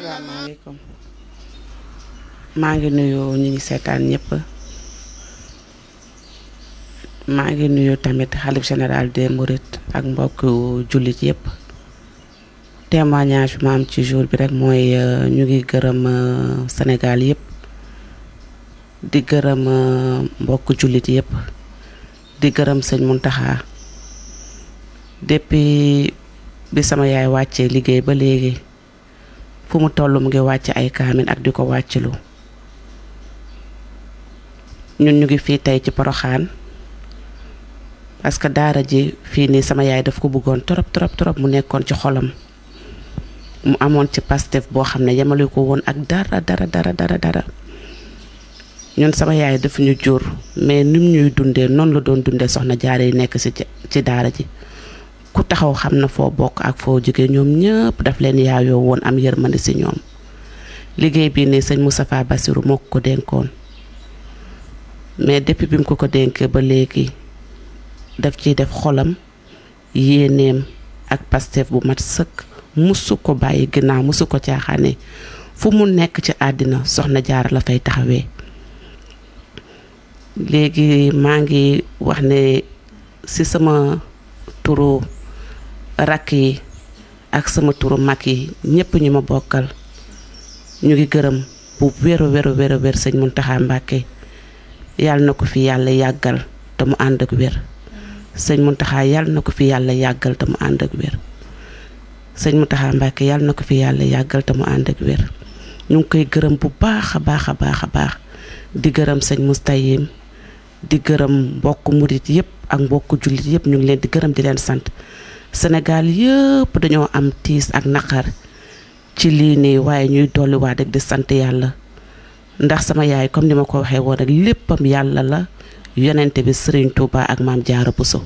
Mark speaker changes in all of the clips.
Speaker 1: asalaamaaleykum maa ngi nuyu ñi ngi seetaan ñëpp maa ngi nuyu tamit xalif général des Mourides ak mbokk jullit yëpp témoignage bi ma am ci jour bi rek mooy ñu ngi gërëm Sénégal yëpp di gërëm mbokk jullit yëpp di gërëm sëñ Mountakha depuis bi sama yaay wàccee liggéey ba léegi fu mu toll mu ngi wàcc ay kaamin ak di ko wàccilu ñun ñu ngi fii tey ci Porokhane parce que daara ji fii nii sama yaay daf ko bëggoon trop mu nekkoon ci xolam mu amoon ci Pastef boo xam ne yemale ko woon ak dara ñun sama yaay daf ñu jur mais nim ñuy dundee noonu la doon dundee soxna jaare yi nekk ci daara ji ku taxaw xam na foo bokk ak foo jóge ñoom ñëpp daf leen yaayoo woon am yërmande ci ñoom liggéey bii ne sëñ Moustapha Bassirou moo ko dénkoon mais depuis bi mu ko dénkee ba léegi daf ciy def xolam yéeneem ak Pastef bu mat sëkk musu ko bàyyi ginnaaw musu ko caaxaane fu mu nekk ci àddina soxna jaara la fay taxawee léegi maa ngi wax ne ci sama turu rakk yi ak sama turu mag yi ñëpp ñu ma bokkal ñu ngi gërëm bu wér sëñ Mountakha Mbacké yàlla na ko fi yàlla yàggal te mu ànd ak wér sëñ Mountakha yàlla na ko fi yàlla yàggal te mu ànd ak wér sëñ Mountakha Mbacké yàlla na ko fi yàlla yàggal te mu ànd ak wér ñu ngi koy gërëm bu baax a baax di gërëm sëñ Moustayim di gërëm mbokk murit yëpp ak mbokk jullit yëpp ñu ngi leen di gërëm di leen sant Sénégal yëpp dañoo am tiis ak naqar ci lii nii waaye ñuy dolliwaat rek di sant yàlla ndax sama yaay comme ni ma ko waxee woon rek léppam yàlla la yonente bi Serigne Touba ak maam Jaara Bousso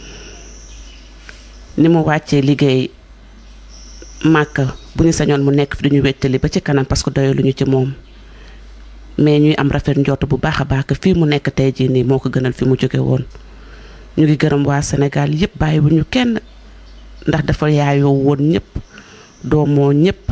Speaker 1: ni mu wàccee liggéey Màkka bu ñu sañoon mu nekk fi duñu wettali ba ci kanam parce que doyaluñu ci moom mais ñuy am rafet njort bu baax a baax que fii mu nekk tey jii nii moo ko gënal fi mu jóge woon ñu ngi gërëm waa Sénégal yëpp bàyyi bu ñu kenn ndax dafa yaayoo woon ñëpp doomoo ñëpp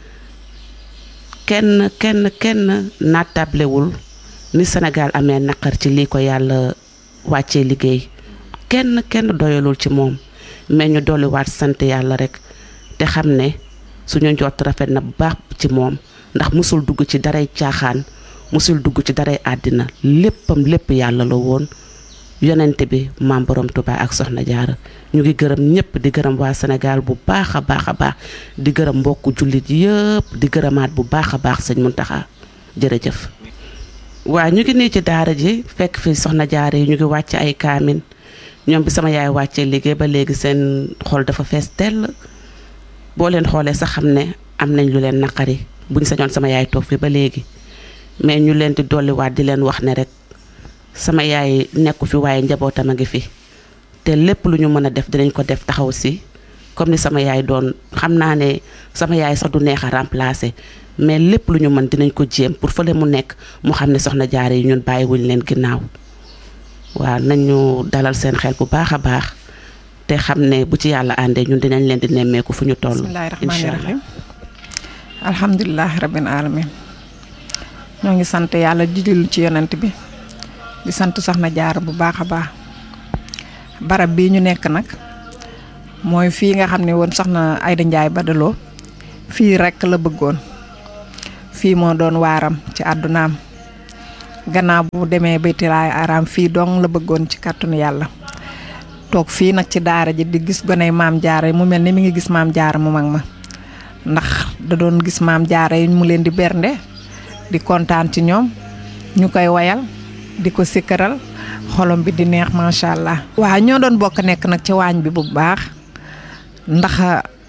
Speaker 1: kenn naatablewul ni Sénégal amee naqar ci lii ko yàlla wàccee liggéey kenn doyalul ci moom mais ñu dolliwaat sant yàlla rek te xam ne suñu njort rafet na bu baax ci moom ndax musul dugg ci daray caaxaan musul dugg ci daray àddina lépp yàlla la woon yonente bi maam borom Touba ak soxna jaara ñu ngi gërëm ñëpp di gërëm waa Sénégal bu baax a baax di gërëm mbokku jullit yëpp di gërëmaat bu baax a baax sëñ Mountakha jërëjëf. waa ñu ngi nii ci daara ji fekk fi soxna jaara yi ñu ngi wàcc ay kaamin ñoom bi sama yaay wàccee liggéey ba léegi seen xol dafa fees tell boo leen xoolee sax xam ne am nañ lu leen naqari buñ sañoon sama yaay toog fi ba léegi mais ñu leen di dolliwaat di leen wax ne rek sama yaay nekku fi waaye njabootam a ngi fi te lépp lu ñu mën a def dinañ ko def taxaw si comme ni sama yaay doon xam naa ne sama yaay sax du neex a remplacer mais lépp lu ñu mën dinañ ko jéem pour fële mu nekk mu xam ne soxna jaare yi ñun bàyyiwuñ leen ginnaaw waaw nañu dalal seen xel bu baax a baax te xam ne bu ci yàlla àndee ñun dinañ leen di nemmeeku fu ñu toll.
Speaker 2: bismillaahi rahmaani rahiim alhamdulilah rabbil alamin ñoo ngi sant yàlla di julli ci yonent bi di sant soxna jaara bu baax a baax barab bii ñu nekk nag mooy fii nga xam ne woon soxna Ayda Njaay Badaloo fii rekk la bëggoon fii moo doon waaram ci àddunaam gannaaw bu demee baytilaay araam fii dong la bëggoon ci kàttanu yàlla toog fii nag ci daara ji di gis goney maam jaara yi mu mel ni mi ngi gis maam jaara mu mag ma ndax da doon gis maam jaara yi mu leen di bernde di kontaan ci ñoom ñu koy wayal di ko sikkaral xolom bi di neex macha allah. waaw ñoo doon bokk nekk nag ci waañ bi bu baax ndax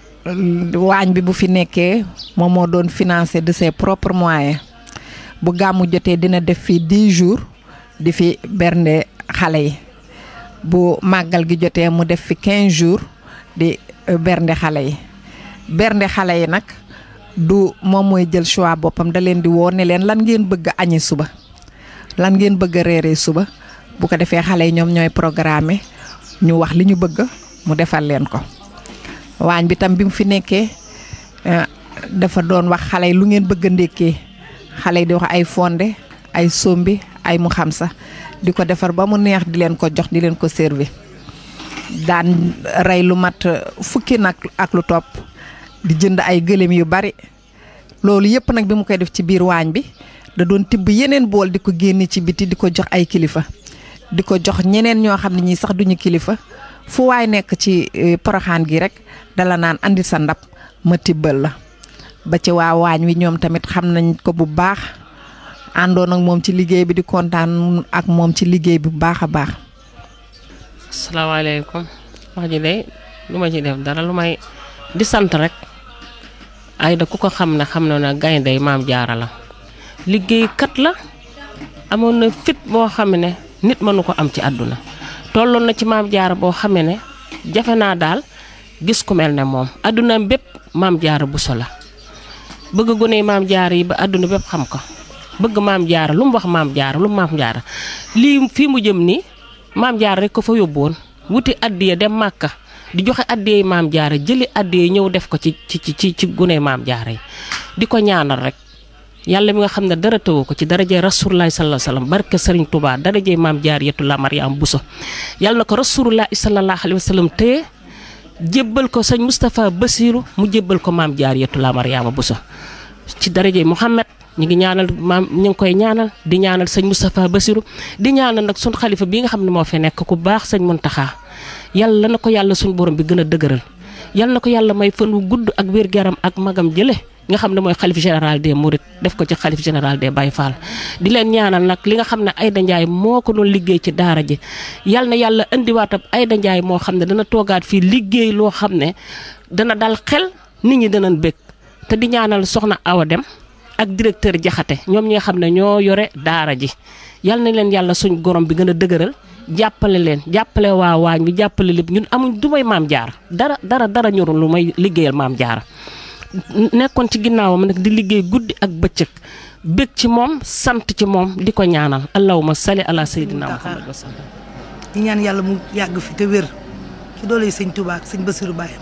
Speaker 2: waañ bi bu fi nekkee moom moo doon financé de ses propres moyens bu gàmmu jotee dina def fii 10 jours di fi bernde xale yi bu màggal gi jotee mu def fi 15 jours di bernde xale yi bernde xale yi nag du moom mooy jël choix boppam da leen di woo ne leen lan ngeen bëgg a añi suba lan ngeen bëgg a reeree suba bu ko defee xale yi ñoom ñooy programmer ñu wax li ñu bëgg mu defal leen ko waañ bi tam bi mu fi nekkee dafa doon wax xale yi lu ngeen bëgg a ndékkee xale yi di wax ay fonde ay sombi ay mu xam sa di ko defar ba mu neex di leen ko jox di leen ko servi daan rey lu mat fukki nag ak lu topp di jënd ay gëléem yu bari loolu yëpp nag bi mu koy def ci biir waañ bi da doon tibb yeneen bool di ko génne ci biti di ko jox ay kilifa di ko jox ñeneen ñoo xam ne ñii sax duñu kilifa fu waay nekk ci Poroxaan gi rek dala naan andi sa ndab ma tibbal la ba ci waa waañ wi ñoom tamit xam nañ ko bu baax àndoon ak moom ci liggéey bi di kontaan ak moom ci liggéey bi bu baax a baax.
Speaker 3: asalaamaaleykum wax ji de lu ma ci def dara lu may di sant rek Aida ku ko xam ne xam na ne gaynde Maam Jaara la liggéeykat la amoon na fit boo xam ne nit mënu ko am ci àdduna tolloon na ci Maam Jaara boo xam ne jafe naa daal gis ku mel ne moom àdduna bépp Maam Jaara Buso la bëgg gone Maam Jaara yi ba àdduna bépp xam ko bëgg Maam Jaara lu mu wax Maam Jaara lu mu Maam Jaara lii fii mu jëm nii Maam Jaara rek ko fa yóbbuwoon wuti addiya dem Màkka di joxe addiya Maam Jaara jëli addiya ñëw def ko ci gune Maam Jaara yi di ko ñaanal rek yàlla mi nga xam ne dara tëwu ko ci darajee Rasulullah sallallahu alayhi wasallam barke Serigne Touba darajee Maam Jaariyatullah Mariam Bousso yàlla na ko Rasulullah sallallahu alayhi wasallam téye jébbal ko sëñ Moustapha Bassirou mu jébbal ko Maam Jaariyatullah Mariama Bousso ci darajee Mouhamed ñu ngi ñaanal maam ñu ngi koy ñaanal di ñaanal sëñ Moustapha Bassirou di ñaanal nag suñ xalifa bi nga xam ne moo fi nekk ku baax sëñ Muntaxa yàlla na ko yàlla suñ borom bi gën a dëgëral yàlla na ko yàlla may fan wu gudd ak wér-gu-yaram ak magam jële nga xam ne mooy xalif général des Mourides def ko ci xalif général des Baye Fall di leen ñaanal nag li nga xam ne Aida Ndiaye moo ko doon liggéey ci daara ji yàlla na yàlla indiwaatam Aida Ndiaye moo xam ne dana toogaat fii liggéey loo xam ne dana dal xel nit ñi danañ bëgg te di ñaanal soxna Awa Dem ak directeur Jaxate ñoom ñi nga xam ne ñoo yore daara ji yal na leen yàlla suñ gorom bi gën a dëgëral jàppale leen jàppale waa waañ bi jàppale lépp ñun amuñ du may Maam Jaara dara ñorul lu may liggéeyal Maam Jaara nekkoon ci ginnaawam nag di liggéey guddi ak bëccëg bég ci moom sant ci moom di ko ñaanal allahumma salli ala sayyidina Muhammad wa sallam
Speaker 4: di ñaan yàlla mu yàgg fi te wér ci doole yi sëñ Touba ak sëñ Bassirou Bayam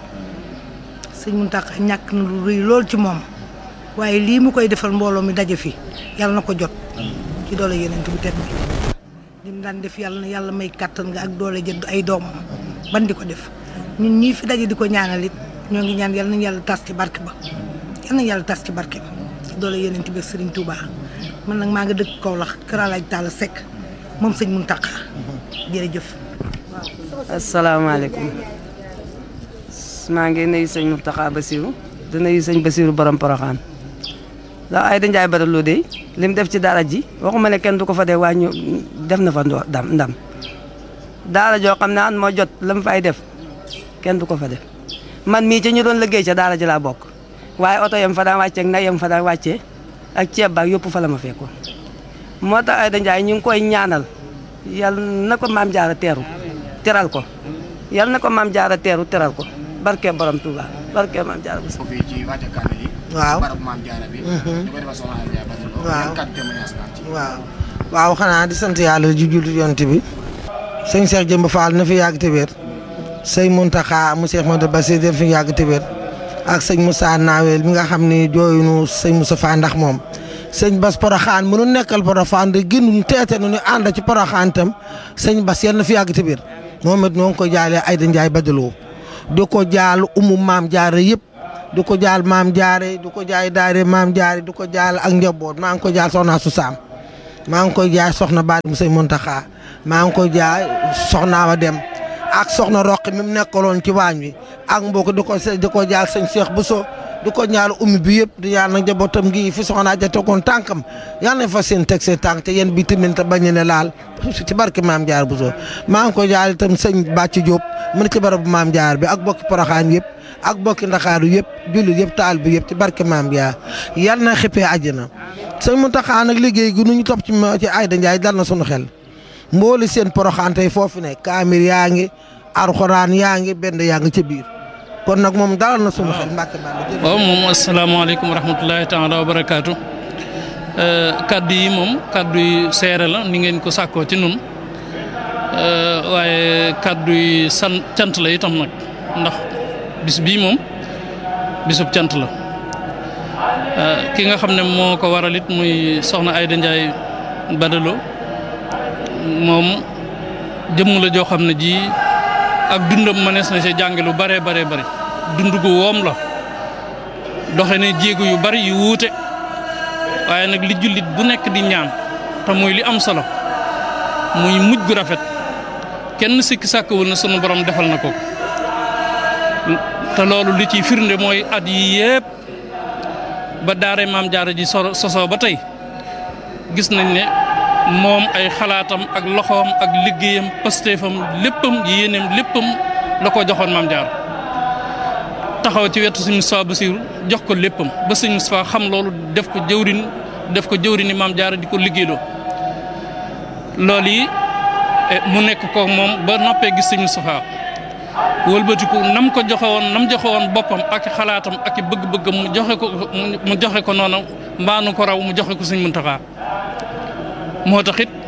Speaker 4: sëñ Mountakha ñàkk na lu rëy lool ci moom waaye lii mu koy defal mbooloo mi daje fi yàlla na ko jot ci doole yeneen bu tedd bi lim daan def yàlla na yàlla may kàttan nga ak doole jënd ay doomam ban di ko def ñun ñii fi daje di ko ñaanal it ñoo ngi ñaan yàlla nañu yàlla tas ci barke ba yàlla nañu yàlla tas ci barke ba ci doole yeneen bi Serigne Touba man nag maa nga dëkk Kaolack Kër Alaaj Talla Seck moom sëñ Mountakha jërëjëf.
Speaker 5: asalaamaaleykum maa ngi nuyu sëñ Mountakha Bassirou di nuyu sëñ Bassirou borom Poroxaan ndax Aida Ndiaye Badara de lim def ci daara ji waxuma ne kenn du ko fa dee waaye ñu def na fa ndam daara joo xam ne an moo jot la mu fay def kenn du ko fa def man mii ci ñu doon liggéey ca daara ji laa bokk waaye oto yam fa daan wàccee ak nag yam fa daan wàccee ak ceeb baak yëpp fa la ma fekkoon moo tax Aida Ndiaye ñu ngi koy ñaanal yal na ko Maam Jaara teral ko yal na ko Maam Jaara teral ko barke borom Touba barke Maam Jaara bu
Speaker 6: fii ci wàcce kaamil yi
Speaker 4: waaw
Speaker 6: barab Maam Jaara bi ñu koy defal soxna Aida Ndiaye Badara
Speaker 7: waaw xanaa di sant yàlla ju jullit yonent bi sëñ Cheikh Jëmb Fall na fi yàgg te wér sëñ Mountakha mu Cheikh Modou Bassir na fi yàgg te wér ak sëñ Moussa Nawel mi nga xam ne jooyunu sëñ Moussa Fa ndax moom sëñ Bass Poroxaan mënu nekkal Poroxaan de gënuñ teete nu ñu ànd ci Poroxaan tam sëñ Bass yal na fi yàgg te wér moom it noo ngi ko jaalee Aida Ndiaye Badara di ko jaal Maam Jaara yëpp di ko jaal Maam Jaara di ko jaay daare Maam Jaara di ko jaal ak njaboot maa ngi ko jaal soxna su Saam maa ngi koy jaay soxna Ba mu sëñ Mountakha maa ngi koy jaay soxna Awa Dem ak soxna Roqi mi mu nekkaloon ci waañ wi ak mbokk di ko jaal sëñ Cheikh Bousso di ko ñaal ummi bi yëpp di ñaan nag njabootam gi fi soxna Aja tegoon tànkam yal nañ fa seen teg seen tànk te yéen bi tamit te bañ ne laal ci barke Maam Jaara Bousso maa ngi koy jaal itam sëñ Bàcc Diop mu ne ci barabu Maam Jaara bi ak bokki Poroxaan yëpp ak bokki Ndakaaru yëpp jullit yëpp taal bi yëpp ci barke Maam Jaara yal na xippee àjjana sëñ Mountakha nag liggéey gi nu ñu topp ci Aida Ndiaye dal na sunu xel mbooli seen Poroxaan tey foofu ne kaamir yaa ngi alxuraan yaa ngi benn yaa ngi ca biir kon nag moom dalal na sunu xel Mbàkke Bàll.
Speaker 8: waaw moom asalaamaaleykum wa rahmatulahi taala wa barakaatu kaddu yi moom kaddu yi seere la ni ngeen ko sàkkoo ci nun waaye kaddu yi cant la itam nag ndax bis bii moom bisub cant la ki nga xam ne moo ko waral it muy soxna Ayda Ndiaye Badalo moom jëmm la joo xam ne ji ak dundam mënees na ci jànge lu bare bare bari dund gu woom la doxe ne jéego yu bari yu wuute waaye nag li jullit bu nekk di ñaan te muy li am solo muy mujj gu rafet kenn sikki sàkkawul na sunu borom defal na ko te loolu li ciy firnde mooy at yi yépp ba daare Maam Jaara ji sosoo ba tey gis nañ ne moom ay xalaatam ak loxoom ak liggéeyam pastéefam léppam yéeneem léppam la ko joxoon Maam Jaara taxaw ci wetu Sëñ Moustapha Bassirou jox ko léppam ba Sëñ Moustapha xam loolu def ko jëwrini Maam Jaara di ko liggéeyloo loolu yi mu nekk ko moom ba noppee gis Sëñ Moustapha wëlbatiku nam ko joxe woon boppam ak xalaatam ak bëgg-bëggam mu joxe ko noonu mbaanu ko raw mu joxe ko Sëñ Muntaxa moo tax it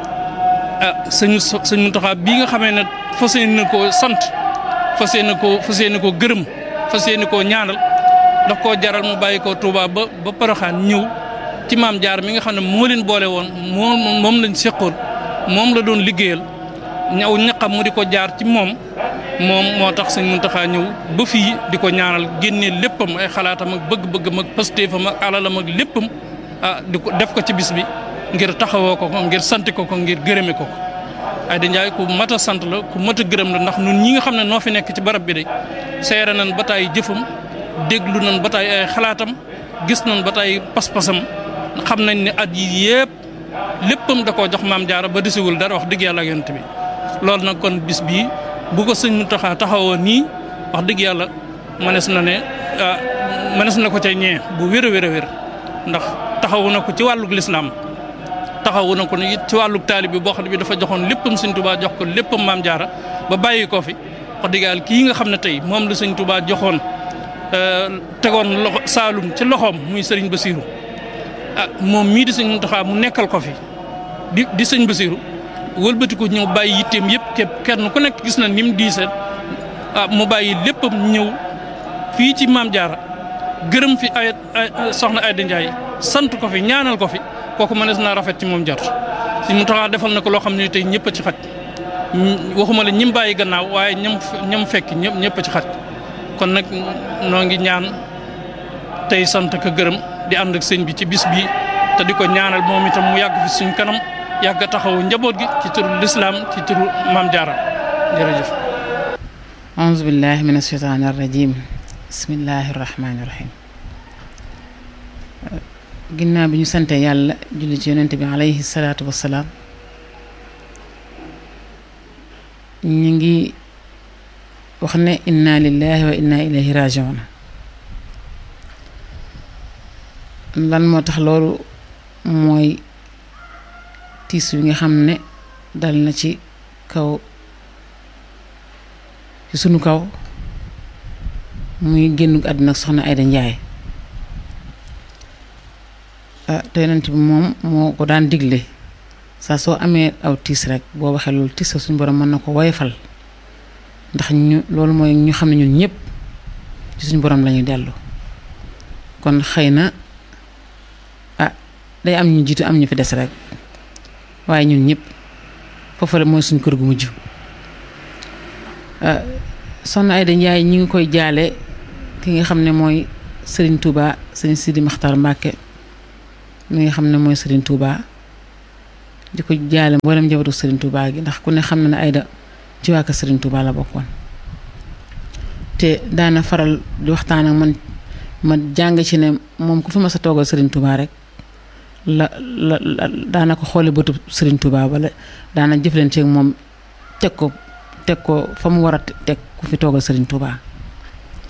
Speaker 8: Sëñ Muntaxa bii nga xamee ne fas yéene koo sant fas yéene koo gërëm fas yéene koo ñaanal daf koo jaral mu bàyyi ko Touba ba Poroxaan ñëw ci Maam Jaara mi nga xam ne moo leen boole woon moom lañ seqoon moom la doon liggéeyal ñaw ñaqam mu di ko jaar ci moom moo tax Sëñ Muntaxa ñëw ba fii di ko ñaanal génnee léppam ay xalaatam ak bëgg-bëggam ak pastéefam ak alalam ak léppam di ko def ko ci bis bi ngir taxawoo ko ngir sant ko ngir gërëme ko Ayda Ndiaye ku mat a sant la ku mat a gërëm la ndax ñun ñi nga xam ne noo fi nekk ci barab bi de seere nañ ba taay jëfam déglu nañ ba taay ay xalaatam gis nañ ba taay pas-pasam xam nañ ne at yi yépp léppam da koo jox Maam Jaara ba desiwul dara wax dëgg yàlla ak yonent bi loolu nag kon bis bii bu ko Sëñ Muntaxa taxawoo nii wax dëgg yàlla mënees na ko ca ñee bu wér a wér ndax taxawu na ko ci wàllug lislaam taxawu na ko it ci wàllug taalib bi boo xam ne bi dafa joxoon léppam Sëñ Tuubaa jox ko léppam Maam Jaara ba bàyyi ko fi wax dëgg yàlla kii nga xam ne tey moom la Sëñ Tuubaa joxoon tegoon loxo Saalum ci loxoom muy Sëriñ Bassirou moom mii di Sëñ Muntaxa mu nekkal ko fi di Sëñ Bassirou wëlbati ko ñëw bàyyi yitteem yëpp képp kenn ku nekk gis na ni mu diisee mu bàyyi léppam ñëw fii ci Maam Jaara gërëm fi ay soxna Ayda Ndiaye sant ko fi ñaanal ko fi kooku mënees naa rafet ci moom jot Sëñ Muntaxa defal na ko loo xam ne tey ñëpp a ci xaj waxuma la ñim bàyyi gannaaw waaye ñam fekk ñëpp a ci xaj kon nag noo ngi ñaan tey sant ko gërëm di ànd ak sëñ bi ci bis bi te di ko ñaanal moom itam mu yàgg fi suñ kanam yàgg taxawu njaboot gi ci turu lislaam ci turu Maam Jaara jërëjëf.
Speaker 9: auzu billahi min asheytaani arrajim bismillahi rahmaani rahim. ginnaaw bi ñu sante yàlla julli ci yonent bi alayhi salaatu wassalaam ñu ngi wax ne inna lillahi wa inna ilayhi rajiun. lan moo tax loolu mooy tiis wi nga xam ne dal na ci sunu kaw muy génn àdduna ak soxna Ayda Ndiaye te yonent bi moom moo ko daan digle saa soo amee aw tiis rek boo waxee loolu tiis la suñu borom mën na ko woyofal ndax loolu mooy ñu xam ne ñun ñëpp ci suñu borom lañuy dellu kon xëy na day am ñu jiitu am ñu fi des rek waaye ñun ñëpp foofu mooy suñu kër gu mujj. soxna Ayda Ndiaye ñi ngi koy jaale ki nga xam ne mooy Serigne Touba Serigne Sidi Maxtar Mbàkke mi nga xam ne mooy Serigne Touba di ko jaale mboolem njabootu Serigne Touba gi ndax ku ne xam na ne Ayda ci waa kër Serigne Touba la bokkoon te daana faral di waxtaan ak ma jàng ci ne moom ku fi mas a toogal Serigne Touba rek la daana ko xoole bëtu Serigne Touba wala daana jëflante ak moom teg ko fa mu war a teg ku fi toogal Serigne Touba